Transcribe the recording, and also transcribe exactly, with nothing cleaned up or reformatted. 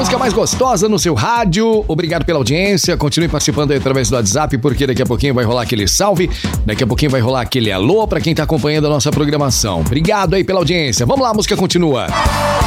música mais gostosa no seu rádio. Obrigado pela audiência. Continue participando aí através do WhatsApp, porque daqui a pouquinho vai rolar aquele salve. Daqui a pouquinho vai rolar aquele alô pra quem tá acompanhando a nossa programação. Obrigado aí pela audiência. Vamos lá, a música continua.